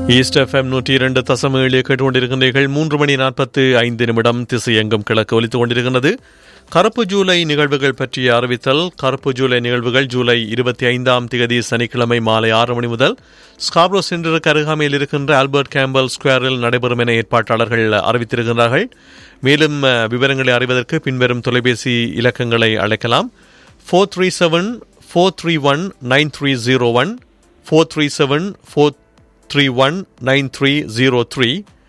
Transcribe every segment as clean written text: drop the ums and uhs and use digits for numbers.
East FM 102.7 கேட்டுக்கொண்டிருக்கின்றீர்கள். 3:45 திசையெங்கும் கிழக்கு ஒலித்துக் கொண்டிருக்கிறது. கருப்பு ஜூலை நிகழ்வுகள் பற்றிய அறிவித்தல். கருப்பு ஜூலை நிகழ்வுகள் ஜூலை 25 சனிக்கிழமை மாலை 6 மணி முதல் ஸ்காப்ரோ சென்டருக்கு அருகாமையில் இருக்கின்ற ஆல்பர்ட் கேம்பல் ஸ்கொயரில் நடைபெறும் என ஏற்பாட்டாளர்கள் அறிவித்திருக்கிறார்கள். மேலும் விவரங்களை அறிவதற்கு பின்வரும் தொலைபேசி இலக்கங்களை அழைக்கலாம். 437-431-9301, 437-431-9303,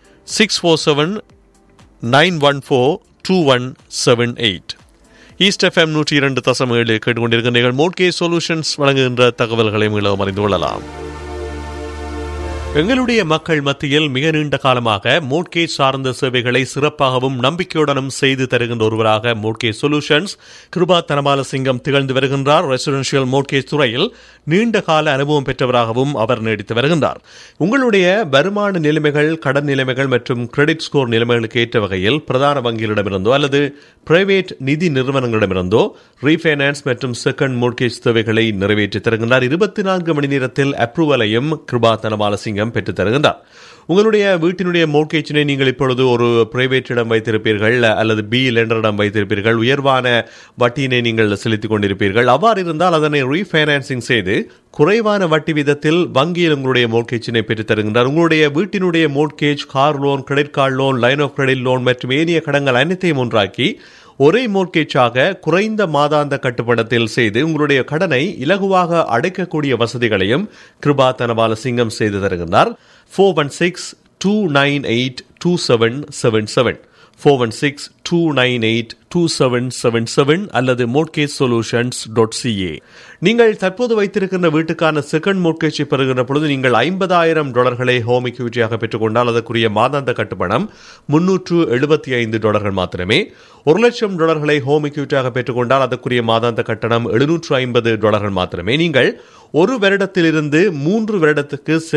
647-914-2178. ஈஸ்ட் எஃப்எம் 102.7 கேட்டுக்கொண்டிருக்கின்றீர்கள். மோட்கேஜ் சொல்யூஷன்ஸ் வழங்குகின்ற தகவல்களை மீளவும் அறிந்து கொள்ளலாம். எங்களுடைய மக்கள் மத்தியில் மிக நீண்ட காலமாக மோட்கேஜ் சார்ந்த சேவைகளை சிறப்பாகவும் நம்பிக்கையுடனும் செய்து தருகின்ற ஒருவராக மோட்கேஜ் சொல்யூஷன்ஸ் கிருபா தனபாலசிங்கம் திகழ்ந்து வருகின்றார். ரெசிடென்ஷியல் மோட்கேஜ் துறையில் நீண்ட கால அனுபவம் பெற்றவராகவும் அவர் நீடித்து வருகின்றார். உங்களுடைய வருமான நிலைமைகள், கடன் நிலைமைகள் மற்றும் கிரெடிட் ஸ்கோர் நிலைமைகளுக்கு ஏற்ற வகையில் பிரதான வங்கிகளிடமிருந்தோ அல்லது பிரைவேட் நிதி நிறுவனங்களிடமிருந்தோ ரீஃபைனான்ஸ் மற்றும் செகண்ட் மோட்கேஜ் தேவைகளை நிறைவேற்றி தருகின்றார். 24 மணி நேரத்தில் அப்ரூவலையும் கிருபா தனபாலசிங்கம் பெற்றுத் தருகின்றார். உங்களுடைய வீட்டினுடைய மோட்கேஜினை நீங்கள் இப்பொழுது ஒரு பிரைவேட்டிடம் வைத்திருப்பீர்கள் அல்லது பி லெண்டரிடம் வைத்திருப்பீர்கள். உயர்வான வட்டியினை நீங்கள் செலுத்திக் கொண்டிருப்பீர்கள். அவ்வாறு இருந்தால் அதனை ரீஃபைனான்சிங் செய்து குறைவான வட்டி வீதத்தில் வங்கியில் உங்களுடைய மோட்கேஜினை பெற்றுத் தருகின்றார். உங்களுடைய வீட்டினுடைய mortgage, car loan, credit card loan, line of credit loan மற்றும் ஏனைய கடன்கள் அனைத்தையும் ஒன்றாக்கி ஒரே மோட்கேஜாக குறைந்த மாதாந்த கட்டுப்படத்தில் செய்து உங்களுடைய கடனை இலகுவாக அடைக்கக்கூடிய வசதிகளையும் கிருபா தனபாலசிங்கம் செய்து தருகின்றார். 416-298-2777, 416-298-2777 அல்லது mortgagesolutions.ca. நீங்கள் தற்போது வைத்திருக்கின்ற வீட்டுக்கான செகண்ட் மோட்கேஜை பெறுகின்ற பொழுது நீங்கள் $50,000 ஹோம் இக்விட்டியாக பெற்றுக்கொண்டால் அதற்குரிய மாதாந்த கட்டுப்பணம் $375 மாத்திரமே. $1,00,000 ஹோம் இக்விட்டியாக பெற்றுக்கொண்டால் அதற்குரிய மாதாந்த கட்டணம் $750 மாத்திரமே. நீங்கள் 1 வருடத்திலிருந்து 3 வருடத்துக்கு